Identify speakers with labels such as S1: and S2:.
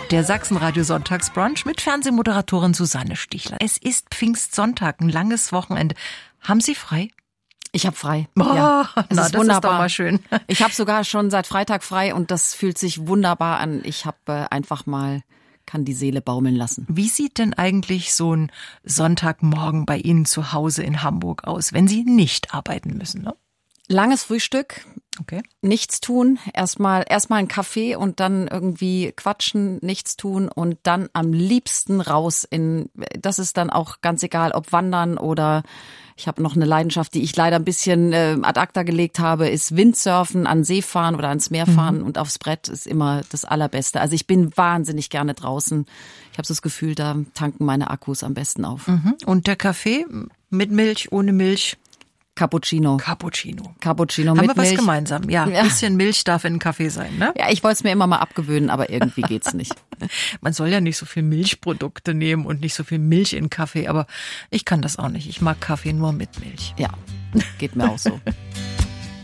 S1: Der Sachsenradio Sonntagsbrunch mit Fernsehmoderatorin Susanne Stichler. Es ist Pfingstsonntag, ein langes Wochenende. Haben Sie frei?
S2: Ich habe frei.
S1: Ja,
S2: das ist wunderbar.
S1: Ist doch mal schön.
S2: Ich habe sogar schon seit Freitag frei und das fühlt sich wunderbar an. Ich habe kann die Seele baumeln lassen.
S1: Wie sieht denn eigentlich so ein Sonntagmorgen bei Ihnen zu Hause in Hamburg aus, wenn Sie nicht arbeiten müssen, ne?
S2: Langes Frühstück,
S1: okay.
S2: Nichts tun, erstmal einen Kaffee und dann irgendwie quatschen, nichts tun und dann am liebsten raus das ist dann auch ganz egal, ob wandern oder ich habe noch eine Leidenschaft, die ich leider ein bisschen ad acta gelegt habe, ist Windsurfen, an See fahren oder ans Meer fahren und aufs Brett ist immer das Allerbeste. Also ich bin wahnsinnig gerne draußen. Ich habe so das Gefühl, da tanken meine Akkus am besten auf.
S1: Und der Kaffee mit Milch, ohne Milch?
S2: Cappuccino
S1: Haben
S2: mit
S1: wir was
S2: Milch.
S1: gemeinsam? Ja, ein bisschen Milch darf in einen Kaffee sein, ne?
S2: Ja, ich wollte es mir immer mal abgewöhnen, aber irgendwie geht's nicht.
S1: Man soll ja nicht so viel Milchprodukte nehmen und nicht so viel Milch in Kaffee, aber ich kann das auch nicht. Ich mag Kaffee nur mit Milch.
S2: Ja, geht mir auch so.